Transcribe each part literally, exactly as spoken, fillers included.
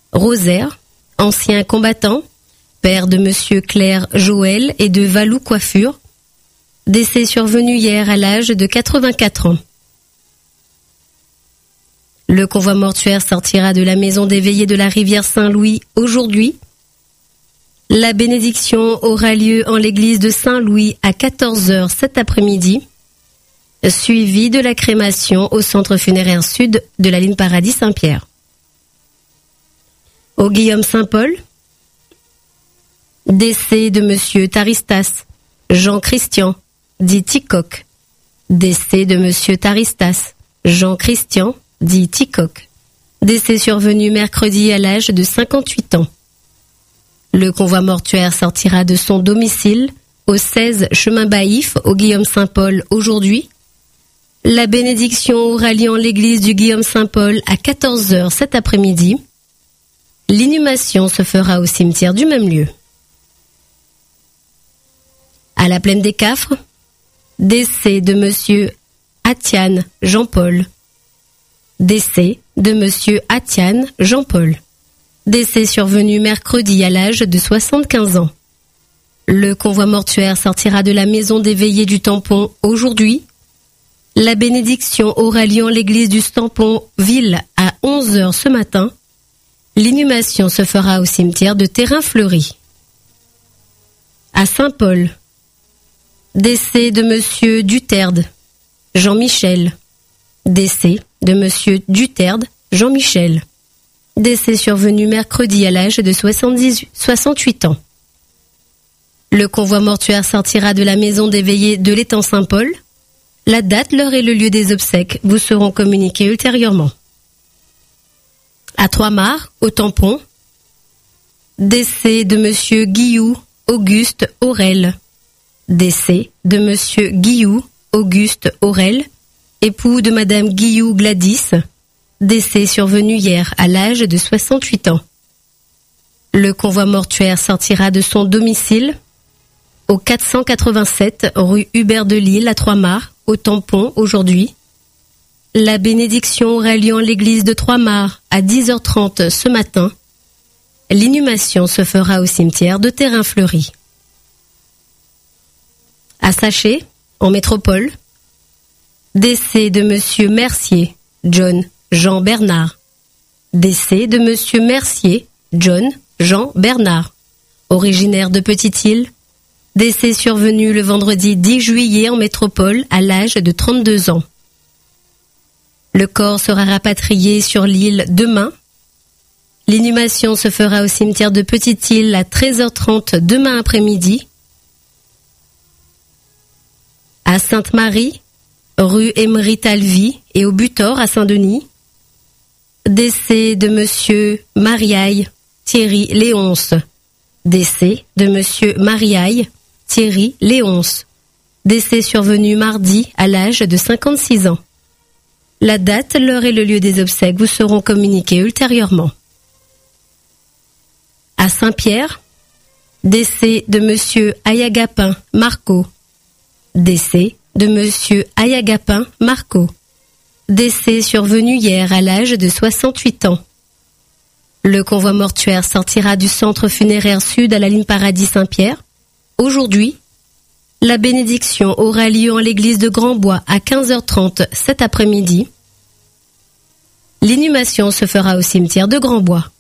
Rosaire, ancien combattant, père de Monsieur Claire Joël et de Valou Coiffure, décès survenu hier à l'âge de quatre-vingt-quatre ans. Le convoi mortuaire sortira de la maison des veillées de la rivière Saint-Louis aujourd'hui. La bénédiction aura lieu en l'église de Saint-Louis à quatorze heures cet après-midi, suivie de la crémation au centre funéraire sud de la ligne Paradis-Saint-Pierre. Au Guillaume Saint-Paul, décès de Monsieur Taristas, Jean-Christian, dit Ticoc. Décès de Monsieur Taristas, Jean-Christian, dit Ticoc. Décès survenu mercredi à l'âge de cinquante-huit ans. Le convoi mortuaire sortira de son domicile au seize chemin Baïf au Guillaume Saint-Paul aujourd'hui. La bénédiction aura lieu en l'église du Guillaume Saint-Paul à quatorze heures cet après-midi. L'inhumation se fera au cimetière du même lieu. À la plaine des Cafres, décès de Monsieur Atiane Jean-Paul. Décès de Monsieur Atiane Jean-Paul. Décès survenu mercredi à l'âge de soixante-quinze ans. Le convoi mortuaire sortira de la maison des veillées du Tampon aujourd'hui. La bénédiction aura lieu en l'église du Tampon Ville à onze heures ce matin. L'inhumation se fera au cimetière de Terrain-Fleuri. À Saint-Paul, décès de Monsieur Duterde, Jean-Michel. Décès de Monsieur Duterde, Jean-Michel. Décès survenu mercredi à l'âge de soixante-huit ans. Le convoi mortuaire sortira de la maison des veillées de l'étang Saint-Paul. La date, l'heure et le lieu des obsèques vous seront communiqués ultérieurement. À Trois-Mars, au Tampon, décès de Monsieur Guillou Auguste Aurel. Décès de Monsieur Guillou Auguste Aurel, époux de Madame Guillou Gladys. Décès survenu hier à l'âge de soixante-huit ans. Le convoi mortuaire sortira de son domicile au quatre cent quatre-vingt-sept rue Hubert de Lille à Trois-Mars, au Tampon aujourd'hui. La bénédiction aura lieu en l'église de Trois-Mars à dix heures trente ce matin. L'inhumation se fera au cimetière de Terrain-Fleuri. À Saché, en métropole, décès de Monsieur Mercier, John Jean Bernard. Décès de Monsieur Mercier, John Jean Bernard, originaire de Petite-Île. Décès survenu le vendredi dix juillet en métropole à l'âge de trente-deux ans. Le corps sera rapatrié sur l'île demain. L'inhumation se fera au cimetière de Petite-Île à treize heures trente demain après-midi. À Sainte-Marie, rue Emery-Talvy et au Butor à Saint-Denis. Décès de Monsieur Mariaille Thierry Léonce. Décès de Monsieur Mariaille Thierry Léonce. Décès survenu mardi à l'âge de cinquante-six ans. La date, l'heure et le lieu des obsèques vous seront communiqués ultérieurement. À Saint-Pierre, décès de Monsieur Ayagapin Marco. Décès de Monsieur Ayagapin Marco. Décès survenu hier à l'âge de soixante-huit ans. Le convoi mortuaire sortira du centre funéraire sud à la ligne Paradis-Saint-Pierre. Aujourd'hui, la bénédiction aura lieu en l'église de Grandbois à quinze heures trente cet après-midi. L'inhumation se fera au cimetière de Grandbois.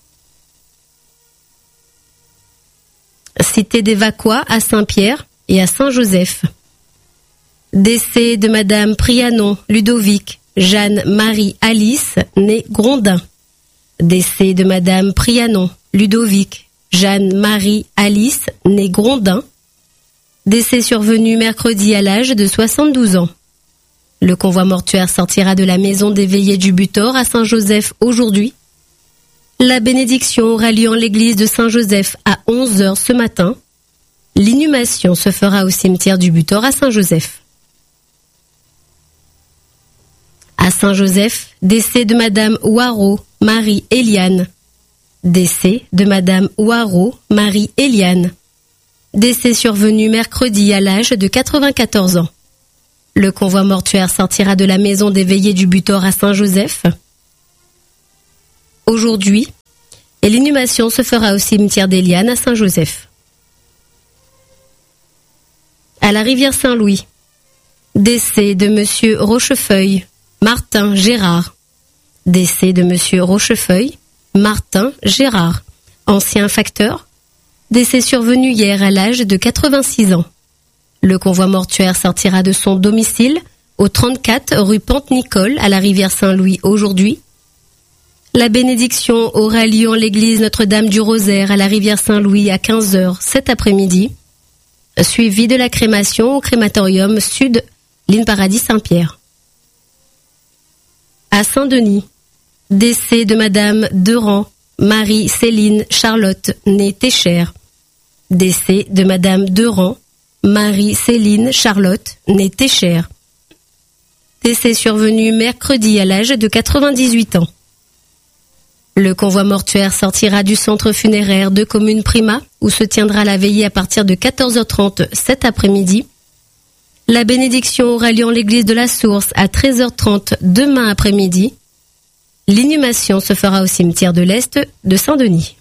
Cité des Vacois à Saint-Pierre et à Saint-Joseph. Décès de Madame Prianon Ludovic Jeanne-Marie Alice, née Grondin. Décès de Madame Prianon Ludovic Jeanne-Marie Alice, née Grondin. Décès survenu mercredi à l'âge de soixante-douze ans. Le convoi mortuaire sortira de la maison des veillées du Butor à Saint-Joseph aujourd'hui. La bénédiction aura lieu en l'église de Saint-Joseph à onze heures ce matin. L'inhumation se fera au cimetière du Butor à Saint-Joseph. À Saint-Joseph, décès de Madame Ouarot Marie-Éliane. Décès de Madame Ouarot Marie-Éliane. Décès survenu mercredi à l'âge de quatre-vingt-quatorze ans. Le convoi mortuaire sortira de la maison des veillées du Butor à Saint-Joseph. Aujourd'hui, Et l'inhumation se fera au cimetière des Lianes à Saint-Joseph. À la rivière Saint-Louis, décès de monsieur Rochefeuille, Martin Gérard. Décès de monsieur Rochefeuille, Martin Gérard, ancien facteur. Décès survenu hier à l'âge de quatre-vingt-six ans. Le convoi mortuaire sortira de son domicile au trente-quatre rue Pente-Nicole à la rivière Saint-Louis aujourd'hui. La bénédiction aura lieu en l'église Notre-Dame du Rosaire à la rivière Saint-Louis à quinze heures cet après-midi, suivi de la crémation au crématorium sud, Ligne Paradis Saint-Pierre. À Saint-Denis, décès de madame Deran, Marie-Céline Charlotte, née Técher. Décès de madame Deran, Marie-Céline Charlotte, née Técher. Décès survenu mercredi à l'âge de quatre-vingt-dix-huit ans. Le convoi mortuaire sortira du centre funéraire de Commune Prima, où se tiendra la veillée à partir de quatorze heures trente cet après-midi. La bénédiction aura lieu en l'église de la Source à treize heures trente demain après-midi. L'inhumation se fera au cimetière de l'Est de Saint-Denis.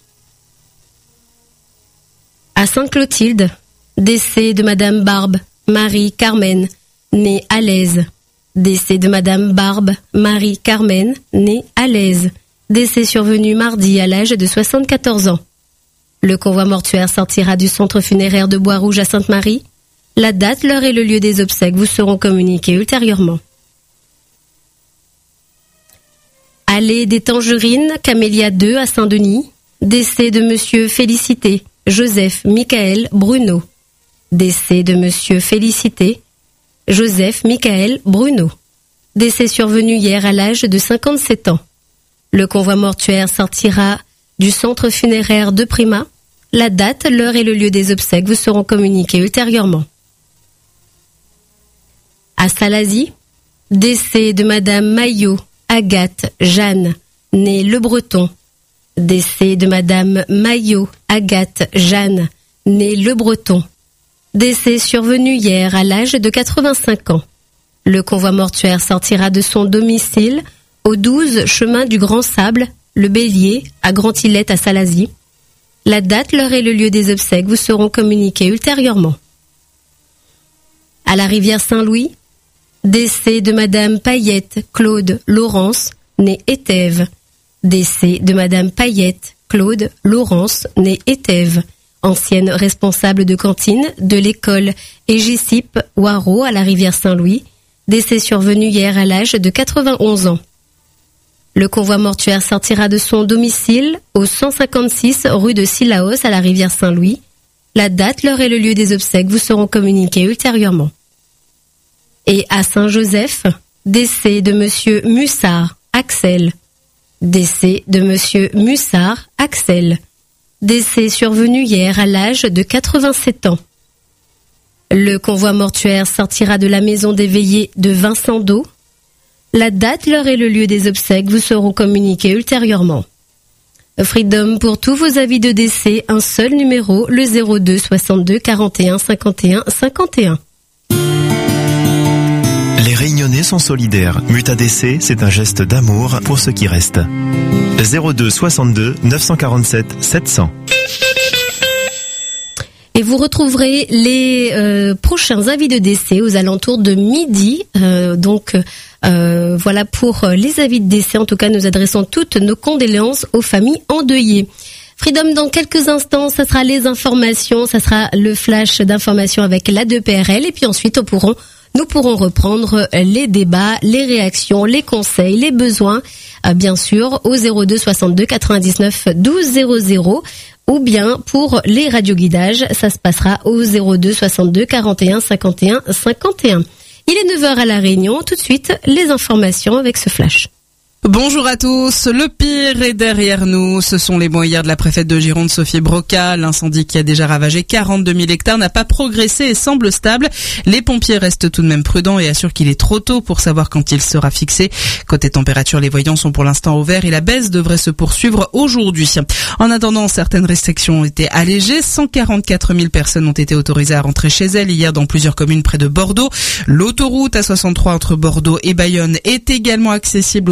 À Sainte-Clotilde, décès de madame Barbe, Marie-Carmen, née Alaise. Décès de madame Barbe, Marie-Carmen, née Alaise. Décès survenu mardi à l'âge de soixante-quatorze ans. Le convoi mortuaire sortira du centre funéraire de Bois-Rouge à Sainte-Marie. La date, l'heure et le lieu des obsèques vous seront communiqués ultérieurement. Allée des Tangerines, Camélia deux à Saint-Denis. Décès de monsieur Félicité, Joseph Michael Bruno. Décès de monsieur Félicité, Joseph Michael Bruno. Décès survenu hier à l'âge de cinquante-sept ans. Le convoi mortuaire sortira du centre funéraire de Prima. La date, l'heure et le lieu des obsèques vous seront communiqués ultérieurement. À Salazie, décès de madame Maillot, Agathe Jeanne, née Le Breton. Décès de madame Maillot, Agathe Jeanne, née Le Breton. Décès survenu hier à l'âge de quatre-vingt-cinq ans. Le convoi mortuaire sortira de son domicile au douze chemin du Grand Sable, Le Bélier, à Grand-Îlette à Salazie. La date, l'heure et le lieu des obsèques vous seront communiqués ultérieurement. À la rivière Saint-Louis, décès de madame Payette Claude Laurence, née Étève. Décès de madame Payette Claude Laurence, née Étève, ancienne responsable de cantine de l'école Égicip Waro à la rivière Saint-Louis. Décès survenu hier à l'âge de quatre-vingt-onze ans. Le convoi mortuaire sortira de son domicile au cent cinquante-six rue de Sillaos à la rivière Saint-Louis. La date, l'heure et le lieu des obsèques vous seront communiqués ultérieurement. Et à Saint-Joseph, décès de monsieur Mussard, Axel. Décès de monsieur Mussard, Axel. Décès survenu hier à l'âge de quatre-vingt-sept ans. Le convoi mortuaire sortira de la maison des veillées de Vincent d'Eau. La date, l'heure et le lieu des obsèques vous seront communiqués ultérieurement. Freedom pour tous vos avis de décès, un seul numéro, le zéro deux soixante-deux quarante et un cinquante et un cinquante et un. Les Réunionnais sont solidaires. Mutadécès, c'est un geste d'amour pour ceux qui restent. zéro deux soixante-deux neuf cent quarante-sept sept cents. Et vous retrouverez les euh, prochains avis de décès aux alentours de midi. Euh, donc euh, voilà pour les avis de décès. En tout cas, nous adressons toutes nos condoléances aux familles endeuillées. Freedom, dans quelques instants, ça sera les informations, ça sera le flash d'informations avec l'A deux P R L. Et puis ensuite, nous pourrons, nous pourrons reprendre les débats, les réactions, les conseils, les besoins, euh, bien sûr, au zéro deux soixante-deux quatre-vingt-dix-neuf douze zéro zéro. Ou bien pour les radioguidages, ça se passera au zéro deux soixante-deux quarante et un cinquante et un cinquante et un. Il est neuf heures à La Réunion, tout de suite les informations avec ce flash. Bonjour à tous, le pire est derrière nous. Ce sont les mots hier de la préfète de Gironde, Sophie Broca. L'incendie qui a déjà ravagé quarante-deux mille hectares n'a pas progressé et semble stable. Les pompiers restent tout de même prudents et assurent qu'il est trop tôt pour savoir quand il sera fixé. Côté température, les voyants sont pour l'instant au vert et la baisse devrait se poursuivre aujourd'hui. En attendant, certaines restrictions ont été allégées. cent quarante-quatre mille personnes ont été autorisées à rentrer chez elles hier dans plusieurs communes près de Bordeaux. L'autoroute A soixante-trois entre Bordeaux et Bayonne est également accessible aux automobiles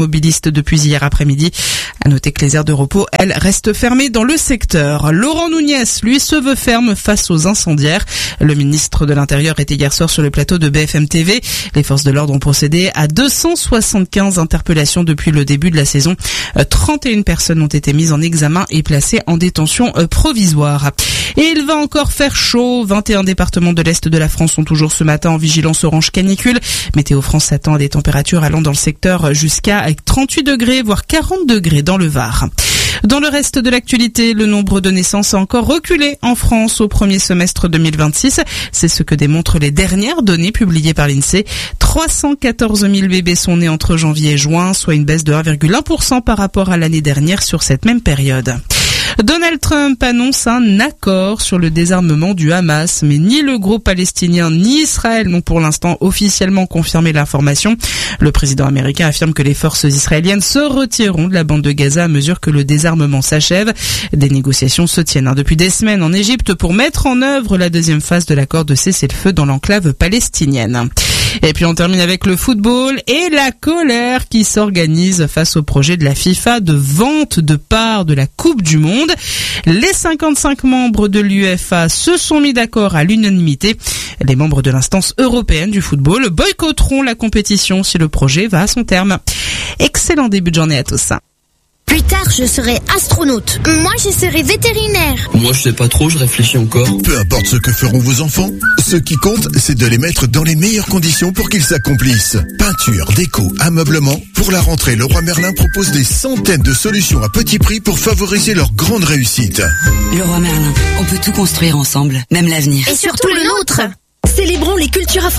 automobilistes depuis hier après-midi. À noter que les aires de repos, elles, restent fermées dans le secteur. Laurent Nunez, lui, se veut ferme face aux incendiaires. Le ministre de l'Intérieur était hier soir sur le plateau de B F M T V. Les forces de l'ordre ont procédé à deux cent soixante-quinze interpellations depuis le début de la saison. trente et une personnes ont été mises en examen et placées en détention provisoire. Et il va encore faire chaud. vingt et un départements de l'Est de la France sont toujours ce matin en vigilance orange canicule. Météo France s'attend à des températures allant dans le secteur jusqu'à trente-huit degrés, voire quarante degrés dans le Var. Dans le reste de l'actualité, le nombre de naissances a encore reculé en France au premier semestre deux mille vingt-six. C'est ce que démontrent les dernières données publiées par l'INSEE. trois cent quatorze mille bébés sont nés entre janvier et juin, soit une baisse de un virgule un pour cent par rapport à l'année dernière sur cette même période. Donald Trump annonce un accord sur le désarmement du Hamas, mais ni le groupe palestinien ni Israël n'ont pour l'instant officiellement confirmé l'information. Le président américain affirme que les forces israéliennes se retireront de la bande de Gaza à mesure que le désarmement s'achève. Des négociations se tiennent depuis des semaines en Égypte pour mettre en œuvre la deuxième phase de l'accord de cessez-le-feu dans l'enclave palestinienne. Et puis on termine avec le football et la colère qui s'organise face au projet de la FIFA de vente de parts de la Coupe du Monde. Les cinquante-cinq membres de l'U E F A se sont mis d'accord à l'unanimité. Les membres de l'instance européenne du football boycotteront la compétition si le projet va à son terme. Excellent début de journée à tous. Plus tard, je serai astronaute. Moi, je serai vétérinaire. Moi, je sais pas trop, je réfléchis encore. Peu importe ce que feront vos enfants, ce qui compte, c'est de les mettre dans les meilleures conditions pour qu'ils s'accomplissent. Peinture, déco, ameublement. Pour la rentrée, Leroy Merlin propose des centaines de solutions à petit prix pour favoriser leur grande réussite. Leroy Merlin, on peut tout construire ensemble, même l'avenir. Et surtout le nôtre. Célébrons les cultures afro